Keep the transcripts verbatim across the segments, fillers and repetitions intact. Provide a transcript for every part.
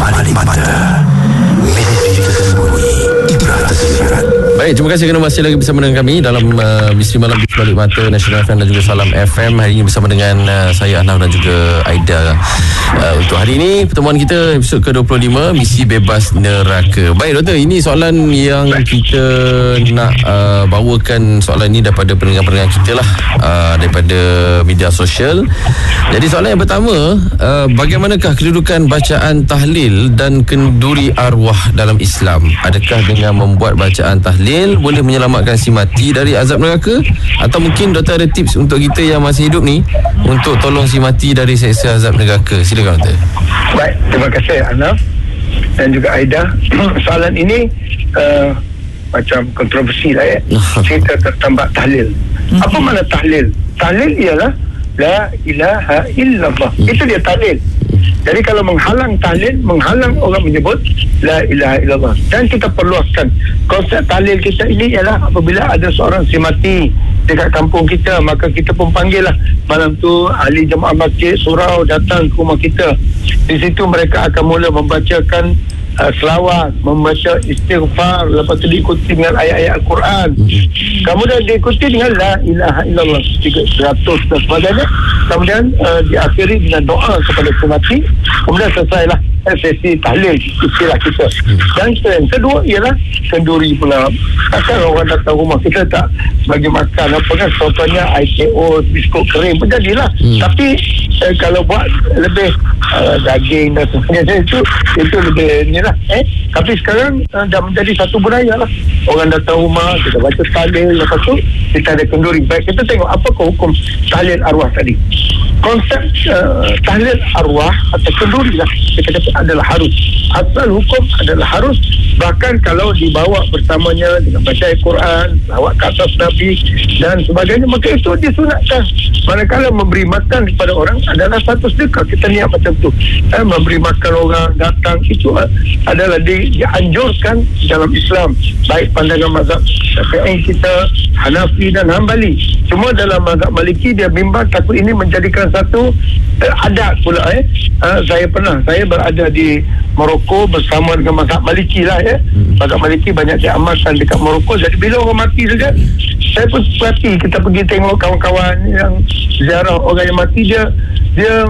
Balik Mata, misteri tersembunyi, ibrah tersirat. Baik, terima kasih kerana masih lagi bersama dengan kami dalam uh, Misteri Malam di Balik Mata Nasional F M dan juga Salam F M. Hari ini bersama dengan uh, saya Anaf dan juga Aida. Uh, untuk hari ini pertemuan kita episod ke dua puluh lima, Misi Bebas Neraka. Baik doktor, ini soalan yang kita nak uh, bawakan. Soalan ini daripada pendengar-pendengar kita lah, uh, daripada media sosial. Jadi soalan yang pertama, uh, bagaimanakah kedudukan bacaan tahlil dan kenduri arwah dalam Islam? Adakah dengan membuat bacaan tahlil boleh menyelamatkan si mati dari azab neraka? Atau mungkin doktor ada tips untuk kita yang masih hidup ni untuk tolong si mati dari seksa azab neraka? Silakan doktor. Baik, terima kasih Anaf dan juga Aida. Soalan ini uh, macam kontroversi lah ya. Cerita tentang bab tahlil. Apa makna tahlil? Tahlil ialah la ilaha illallah. Itu dia tahlil. Jadi kalau menghalang tahlil, menghalang orang menyebut la ilaha illallah. Dan kita perluaskan konsep tahlil kita ini ialah apabila ada seorang si mati dekat kampung kita, maka kita pun panggil lah malam tu ahli jemaah masjid surau datang ke rumah kita. Di situ mereka akan mula membacakan Uh, selawat, membaca istighfar, lepas tu diikuti dengan ayat-ayat Al-Quran, kemudian diikuti dengan la ilaha illallah tiga ratus dan sebagainya, kemudian uh, diakhiri dengan doa kepada si mati, kemudian selesailah sesi tahlil istilah kita. Dan yang kedua ialah kenduri pula. Takkan orang datang rumah kita tak bagi makan apa kan, contohnya I C O, biskut kering pun jadilah. hmm. Tapi eh, kalau buat lebih uh, daging dan sebagainya, itu itu lebih ni lah eh. Tapi sekarang uh, dah menjadi satu budaya lah. Orang datang rumah, kita baca tahlil, lepas tu kita ada kenduri. Baik, kita tengok apakah hukum tahlil arwah tadi. Konsep uh, tahlil arwah atau kenduri lah kita kata adalah harus. Asal hukum adalah harus. Bahkan kalau dibawa bersamanya dengan baca Al-Quran, lawat ke atas Nabi dan sebagainya, maka itu disunatkan. Manakala memberi makan kepada orang adalah satu sedekah, kita niat macam tu. Eh, memberi makan orang datang itu adalah di, dianjurkan dalam Islam. Baik pandangan mazhab Syafi'i kita, Hanafi dan Hanbali. Cuma dalam mazhab Maliki dia bimbang takut ini menjadikan satu eh, adat pula eh. Uh, saya pernah saya berada di Morocco bersama dengan mazhab Maliki lah ya. Mazhab Maliki banyak diamalkan dekat Morocco. Jadi bila orang mati saja, saya pun perhati, kita pergi tengok kawan-kawan yang ziarah orang yang mati, dia dia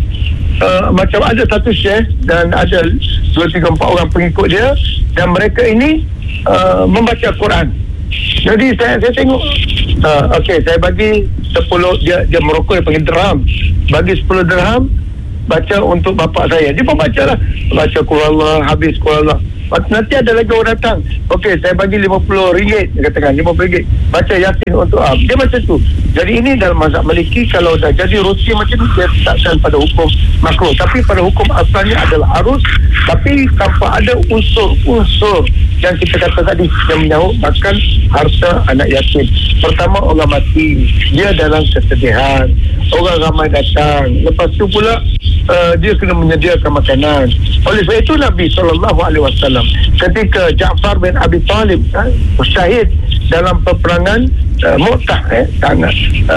uh, macam ada satu syekh dan ada dua tiga empat orang pengikut dia, dan mereka ini uh, membaca Quran. Jadi saya saya tengok uh, okey, saya bagi sepuluh, dia dia Morocco dia panggil dirham, bagi sepuluh dirham baca untuk bapa saya. Dia pun baca lah, baca Qul Allah, habis Qul Allah. Nanti ada lagi orang datang, okey saya bagi lima puluh ringgit, dia katakan lima puluh ringgit, baca Yasin untuk ab. Dia macam tu. Jadi ini dalam mazhab Maliki, kalau dah jadi rutin macam ni, dia takkan pada hukum makruh, tapi pada hukum asalnya adalah harus, tapi tanpa ada unsur-unsur yang kita kata tadi yang menyahut makan harta anak yatim. Pertama, orang mati, dia dalam kesedihan, orang ramai datang, lepas tu pula uh, dia kena menyediakan makanan. Oleh sebab itu Nabi sallallahu alaihi wasallam ketika Ja'far bin Abi Talib eh, syahid dalam peperangan uh, Mu'tah eh, tangan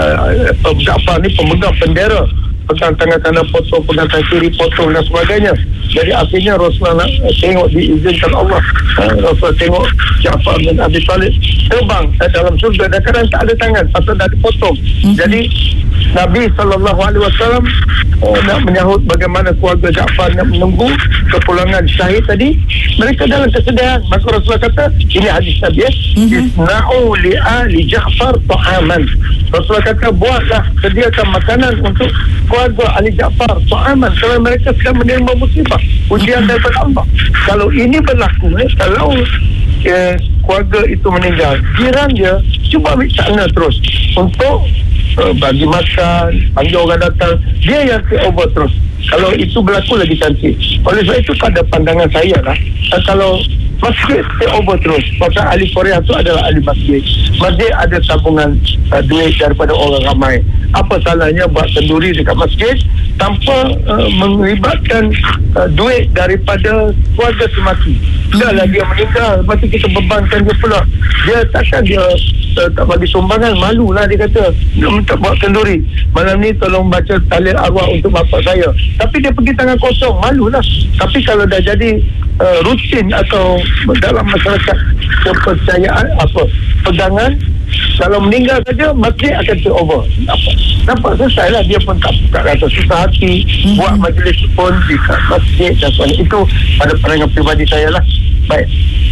uh, Ja'far ni pemegang bendera, pegang tangan kanan potong, pegang tangan kiri potong dan sebagainya. Jadi akhirnya Rasulullah uh, tengok diizinkan Allah, uh, Rasulullah tengok Ja'far bin Abi Talib terbang uh, dalam surga, dan kadang tak ada tangan pasal dah dipotong. Mm-hmm. Jadi Nabi sallallahu alaihi wasallam oh, nak menyahut bagaimana keluarga Ja'far nak menunggu kepulangan syahid tadi. Mereka dalam kesedihan. Maka Rasulullah kata, ini hadis Nabi ya, isna'u li ali Ja'far ta'aman. Rasulullah kata, buatlah, sediakan makanan untuk keluarga Ali Ja'far ta'aman, kerana mereka sedang menerima musibah, ujian daripada Allah. Kalau ini berlaku, eh, kalau eh, keluarga itu meninggal, jiran dia cuba ambil sana terus untuk Uh, bagi makan, panggil orang datang, dia yang take over terus. Kalau itu berlaku lagi cantik. Oleh sebab itu pada pandangan saya lah, uh, kalau masjid take over terus, pasal ahli Korea tu adalah ahli masjid, masjid ada tabungan uh, duit daripada orang ramai. Apa salahnya buat kenduri dekat masjid tanpa uh, melibatkan uh, duit daripada keluarga si mati? Dah lah dia meninggal, lepas tu kita bebankan dia pula. Dia takkan dia uh, tak bagi sumbangan, malulah dia kata. Dia minta buat kenduri. Malam ni tolong baca tahlil arwah untuk bapak saya. Tapi dia pergi tangan kosong, malulah. Tapi kalau dah jadi uh, rutin atau dalam masyarakat kepercayaan apa pegangan, kalau meninggal saja masjid akan take over. Nampak, nampak selesai lah. Dia pun tak, tak rasa susah hati mm-hmm. buat majlis pun di masjid dan sebagainya. Itu pada pandangan peribadi saya lah. Baik,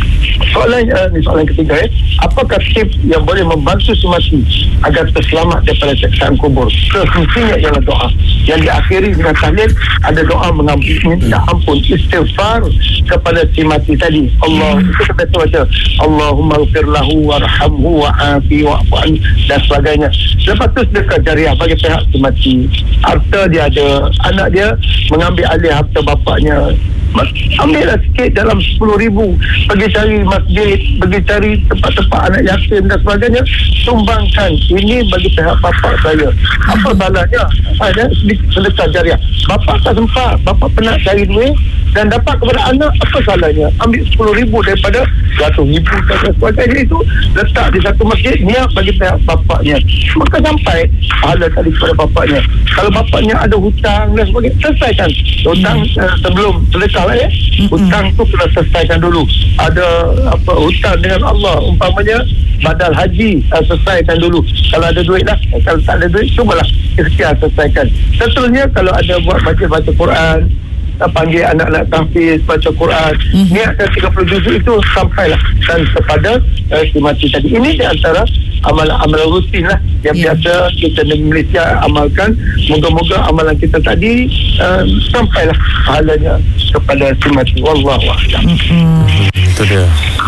soalan uh, ni soalan ketiga eh. Apakah tips yang boleh membantu semati agar terselamat daripada siksaan kubur? Semestinya ialah doa yang diakhiri dengan tahlil. Ada doa mengampuni, minta ampun, istighfar kepada si mati tadi. Allah, itu kita baca baca Allahumma ighfir lahu warhamhu wa'afi wa'fu dan sebagainya. Lepas tu sedekah jariah bagi pihak si mati. Harta dia ada, anak dia mengambil alih harta bapaknya, ambillah sikit dalam sepuluh ribu, pergi cari masjid, pergi cari tempat-tempat anak yatim dan sebagainya, sumbangkan. Ini bagi pihak bapak saya. Apa salahnya? Ada sedikit sedekah jariah. Bapak tak sempat, bapak penat cari duit dan dapat kepada anak, apa salahnya? Ambil sepuluh ribu daripada seratus ribu dan sebagainya, itu letak di satu masjid, niat bagi pihak bapaknya, maka sampai pahala tadi kepada bapaknya. Kalau bapaknya ada hutang dan sebagainya, selesaikan hutang uh, sebelum sedekah lah ya. Hutang tu kena selesaikan dulu. Ada apa hutang dengan Allah, umpamanya badal haji, uh, selesaikan dulu. Kalau ada duit lah, kalau tak ada duit, cubalah ikhtiar selesaikan. Tentunya kalau ada buat baca-baca Quran, panggil anak-anak tahfiz baca Quran, mm-hmm. niatkan tiga puluh juzuk itu sampailah dan kepada uh, si mati tadi. Ini di antara amalan-amalan rutin lah yang yeah. biasa kita di Malaysia amalkan. Moga-moga amalan kita tadi uh, sampailah pahalanya kepada si mati. Wallahu a'lam. Mm-hmm. Itu dia.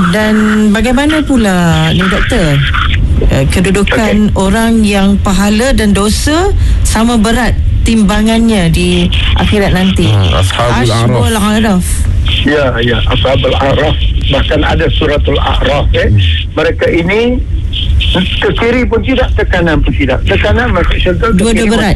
Dan bagaimana pula ni doktor, uh, kedudukan okay. orang yang pahala dan dosa sama berat timbangannya di akhirat nanti? hmm, Ashabul A'raf. Ya, ya, Ashabul A'raf. Bahkan ada suratul A'raf eh. hmm. Mereka ini ke kiri pun tidak, ke kanan pun tidak. Ke kanan masuk syurga, ke dua-dua berat.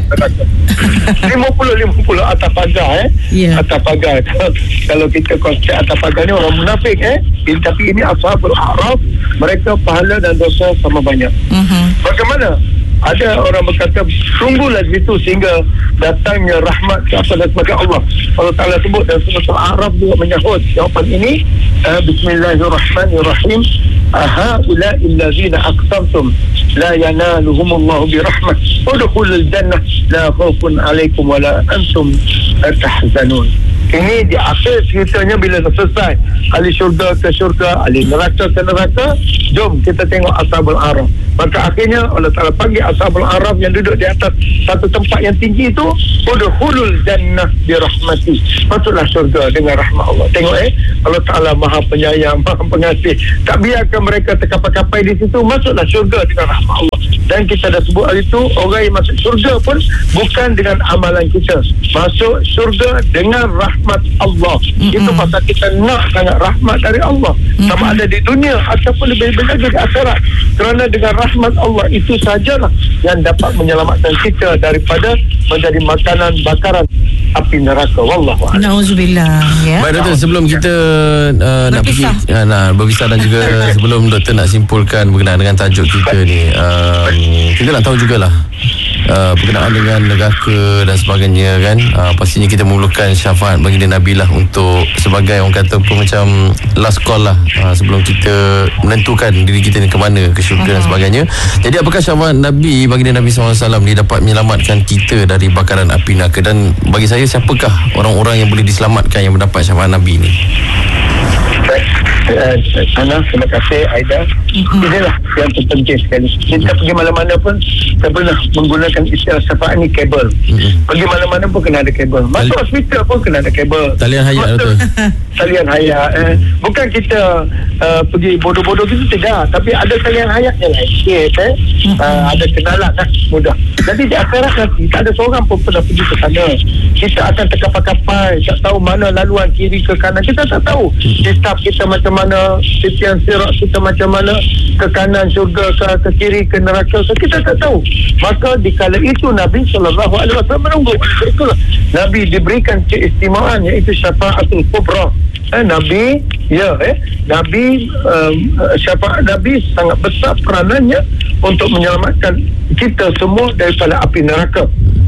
lima puluh lima puluh atas pagar eh. Yeah. Atas pagar. Kalau kita konsep atas pagar ni orang munafik eh. Tapi ini Ashabul A'raf, mereka pahala dan dosa sama banyak. Uh-huh. Bagaimana? Ada orang berkata tunggulah di situ sehingga datangnya rahmat siapa dan sebagainya Allah. Allah Ta'ala sebut dan surah Al-A'raf juga menyahut jawapan ini. uh, Bismillahirrahmanirrahim. Aha ula'il ladzina aqsamtum la yanaluhumullahu birahmah udkhulul jannah la khaufun alaikum wa la antum tahzanun. Ini di akhir ceritanya bila selesai, ahli syurga ke syurga, ahli neraka ke neraka. Jom kita tengok Ashabul A'raf. Maka akhirnya Allah Ta'ala panggil Ashabul A'raf yang duduk di atas satu tempat yang tinggi itu, udkhulul jannah birahmati, masuklah syurga dengan rahmat Allah. Tengok eh, Allah Ta'ala maha penyayang, maha pengasih, tak biarkan mereka terkapai-kapai di situ, masuklah syurga dengan rahmat Allah. Dan kita dah sebut hari itu, orang yang masuk syurga pun bukan dengan amalan kita, masuk syurga dengan rahmat Allah. Mm-hmm. Itu pasal kita nak sangat rahmat dari Allah, mm-hmm. sama ada di dunia ataupun lebih-lebih lagi di akhirat. Kerana dengan rahmat Allah itu sajalah yang dapat menyelamatkan kita daripada menjadi makanan bakaran api neraka. Wallahu a'lam. Nauzubillah. Ya. Baik doktor, sebelum kita uh, nak pergi uh, nah, berpisah dan juga sebelum doktor nak simpulkan berkenaan dengan tajuk kita ni, uh, kita nak tahu jugalah uh, berkenaan dengan neraka dan sebagainya kan. Uh, pastinya kita memerlukan syafaat baginda Nabi lah untuk sebagai orang kata pun macam last call lah, uh, sebelum kita menentukan diri kita ni ke mana, ke syurga uh-huh. dan sebagainya. Jadi apakah syafaat Nabi baginda Nabi sallallahu alaihi wasallam ni dapat menyelamatkan kita dari bakaran api neraka? Dan bagi saya, siapakah orang-orang yang boleh diselamatkan yang mendapat syafaat Nabi ni? Uh, Ana, terima kasih Aida. Mm-hmm. Inilah yang terpenting sekali. Kita mm-hmm. pergi mana-mana pun kita pernah menggunakan istilah syafaat ni kabel. Mm-hmm. Pergi mana-mana pun kena ada kabel. Masuk Tali- hospital pun kena ada kabel. Talian hayat tu. Talian hayat. Eh. Bukan kita uh, pergi bodoh-bodoh gitu, tidak. Tapi ada talian hayatnya lah. Okay, eh. mm-hmm. uh, ada kenalan lah. Mudah. Jadi di akhirat nanti tak ada seorang pun pernah pergi ke sana. Kita akan terkapai-kapai, tak tahu mana laluan kiri ke kanan. Kita tak tahu. Hisab kita macam mana, titian sirat kita macam mana, ke kanan syurga ke, ke kiri ke neraka ke, kita tak tahu. Maka di kala itu Nabi sallallahu alaihi wasallam menunggu. Itulah Nabi diberikan keistimewaan, iaitu syafaatul kubra. Eh, Nabi ya eh Nabi um, syafaat Nabi sangat besar peranannya untuk menyelamatkan kita semua daripada api neraka.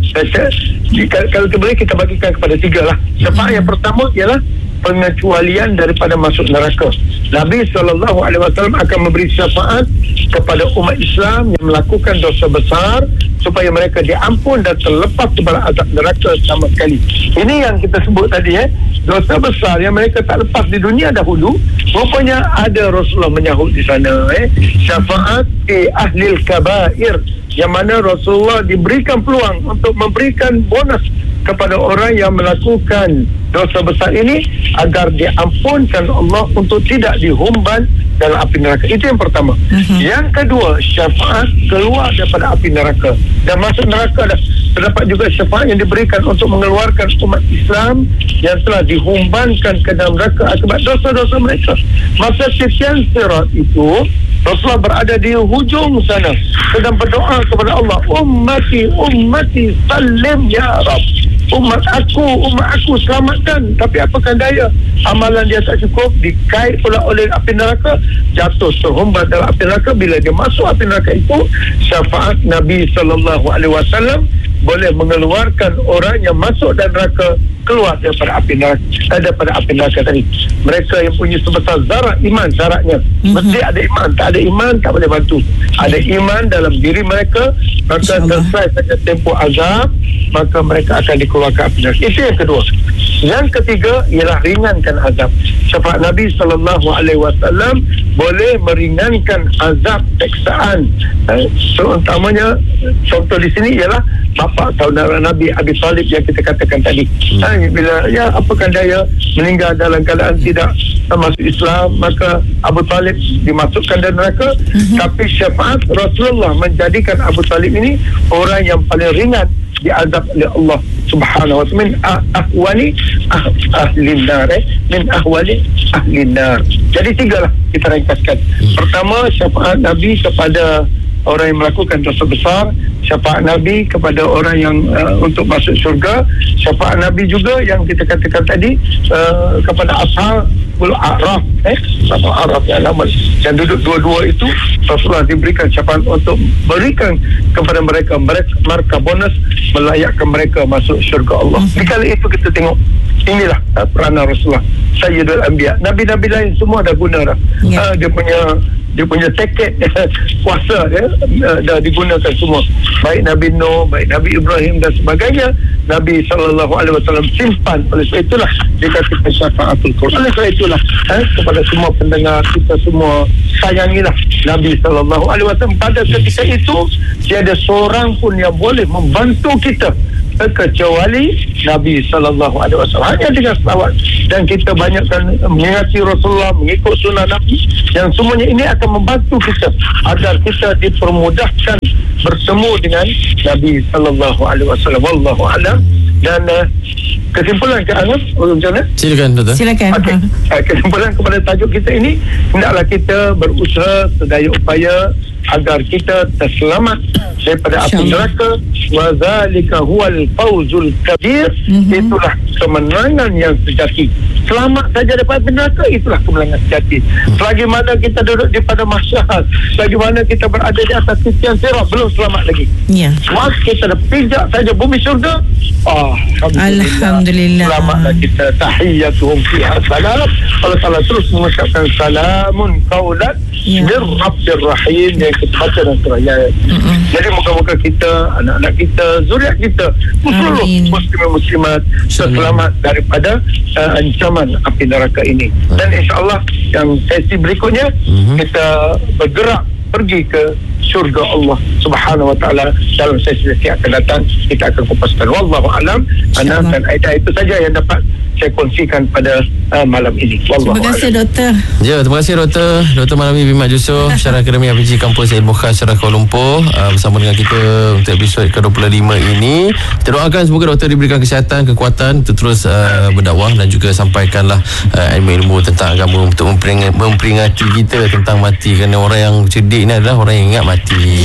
Kalau kita boleh, kita bagikan kepada tiga lah. Syafaat yang pertama ialah pengecualian daripada masuk neraka. Nabi sallallahu alaihi wasallam akan memberi syafaat kepada umat Islam yang melakukan dosa besar supaya mereka diampun dan terlepas daripada azab neraka sama sekali. Ini yang kita sebut tadi eh dosa besar yang mereka tak lepas di dunia dahulu, rupanya ada Rasulullah menyahut di sana eh syafaat di ahlil kabair, yang mana Rasulullah diberikan peluang untuk memberikan bonus kepada orang yang melakukan dosa besar ini agar diampunkan Allah untuk tidak dihumban dalam api neraka. Itu yang pertama. Uh-huh. Yang kedua, syafaat keluar daripada api neraka dan masuk neraka. Dah terdapat juga syafaat yang diberikan untuk mengeluarkan umat Islam yang telah dihumbankan ke dalam neraka akibat dosa-dosa mereka. Masa titian sirat itu, Rasulullah berada di hujung sana sedang berdoa kepada Allah, ummati ummati salim ya Rab, umat aku umat aku selamatkan. Tapi apakah daya, amalan dia tak cukup, dikait pula oleh api neraka, jatuh terhumbat dalam api neraka. Bila dia masuk api neraka itu, syafaat Nabi sallallahu alaihi wasallam boleh mengeluarkan orang yang masuk dan neraka keluar daripada api neraka, daripada api neraka tadi. Mereka yang punya sebesar zarah iman, syaratnya mm-hmm. mesti ada iman. Tak ada iman tak boleh bantu. Ada iman dalam diri mereka, maka selesai saja tempoh azab, maka mereka akan dikeluarkan api neraka. Itu yang kedua. Yang ketiga ialah ringankan azab. Syafaat Nabi sallallahu alaihi wasallam boleh meringankan azab teksaan. Eh, terutamanya contoh di sini ialah bapa saudara Nabi Abi Talib yang kita katakan tadi. Hmm. Eh, bila ya apakah daya meninggal dalam keadaan tidak masuk Islam, maka Abu Talib dimasukkan dalam neraka. Hmm. Tapi syafaat Rasulullah menjadikan Abu Talib ini orang yang paling ringan diazab oleh Allah Subhanahu wa taala min ahwali ah, ahli nar eh? min ahwali ahli nar. Jadi tiga lah kita ringkaskan. Pertama, syafaat Nabi kepada orang yang melakukan dosa besar, syafaat Nabi kepada orang yang uh, untuk masuk syurga, syafaat Nabi juga yang kita katakan tadi uh, kepada ashabul a'raf eh ashabul a'raf yang lama yang duduk dua-dua itu, Rasulullah diberikan syafaat untuk berikan kepada mereka mereka markah bonus melayakkan mereka masuk syurga Allah. Di kali itu kita tengok inilah uh, peranan Rasulullah Sayyidul Anbiya. Nabi-nabi lain semua dah guna dah. Yeah. Uh, dia punya dia punya tiket kuasa dia uh, dah digunakan semua. Baik Nabi Nuh, baik Nabi Ibrahim dan sebagainya, Nabi sallallahu alaihi wasallam simpan. Oleh sebab itulah dikatakan syafaatul Quran. Oleh sebab itulah eh, kepada semua pendengar kita semua, sayangilah Nabi sallallahu alaihi wasallam. Pada ketika itu tiada seorang pun yang boleh membantu kita kecuali Nabi sallallahu alaihi wasallam. Hanya dengan selawat dan kita banyakkan mengingati Rasulullah, mengikut sunnah Nabi, yang semuanya ini akan membantu kita agar kita dipermudahkan bertemu dengan Nabi sallallahu alaihi wasallam. Wallahu a'lam. Dan uh, kesimpulan ke Anam, macam mana? Silakan Doktor. Silakan. Okey. Uh, kesimpulan kepada tajuk kita ini, hendaklah kita berusaha sedaya upaya agar kita terselamat daripada api neraka. Wa zalika huwal fawzul kabir. Mm-hmm. Itulah kemenangan yang sejati. Selamat saja daripada api neraka, itulah kemenangan sejati. Selagi mana kita duduk di pada mahsyar, selagi mana kita berada di atas titian sirat, belum selamat lagi. Ya. Once kita dah pijak saja bumi syurga, oh, Alhamdulillah, Alhamdulillah. Selamatlah kita. Tahiyyatuhum fiha salam. Allah Taala terus mengucapkan salamun qaulan min Rabbir Rahim yang kita baca dalam surah Yasin. Mm-hmm. Jadi moga-moga kita, anak-anak kita, zuriat kita, seluruh muslimin muslimat selamat daripada uh, ancaman api neraka ini. Dan insya-Allah yang sesi berikutnya mm-hmm. kita bergerak pergi ke syurga Allah Subhanahu wa taala dalam sesi-sesi akan datang. Kita akan kupaskan. Wallahu alam. Ana dan Aida, itu saja yang dapat saya kongsikan pada uh, malam ini. Wallahu terima kasih doktor. Ya, terima kasih doktor. Doktor Malami Bin Mat Yusof, Syarah Akademi A P G Kampus Ilmu Khas Syarah Kuala Lumpur, uh, bersama dengan kita untuk episod ke dua puluh lima ini. Kita doakan semoga doktor diberikan kesihatan, kekuatan untuk terus uh, berdakwah dan juga sampaikanlah uh, ilmu-ilmu tentang agama untuk memperingati, memperingati kita tentang mati, kerana orang yang cerdik ni adalah orang yang ingat mati. Yeah. Ha, itu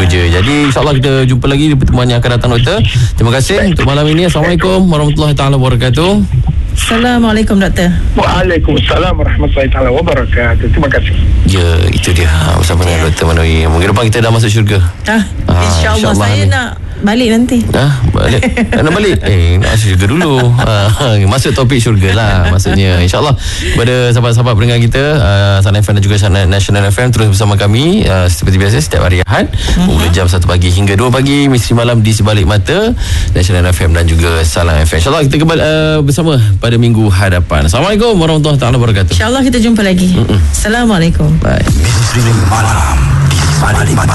Itu je. Jadi insyaAllah kita jumpa lagi di pertemuan yang akan datang, doktor. Terima kasih untuk malam ini. Assalamualaikum warahmatullahi taala wabarakatuh. Assalamualaikum, doktor. Waalaikumsalam warahmatullahi taala wabarakatuh. Terima kasih. Ya, itu dia bersama dengan Doktor Manwi. Mungkin depan kita dah masuk syurga. Ah, Ah, InsyaAllah insyaAllah saya ni. nak balik nanti. Dah balik. Nak balik? Eh, nak masuk syurga dulu. Ah, masuk topik syurga lah maksudnya. InsyaAllah kepada sahabat-sahabat pendengar kita, uh, Sana F M dan juga Sana National F M, terus bersama kami uh, seperti biasa setiap hari Ahad mula jam satu pagi hingga dua pagi, Misteri Malam di Sebalik Mata, National F M dan juga Salam F M. InsyaAllah kita kembali uh, bersama pada minggu hadapan. Assalamualaikum warahmatullahi taala wabarakatuh. InsyaAllah kita jumpa lagi. Mm-mm. Assalamualaikum. Bye. Misteri Malam di Sebalik Mata.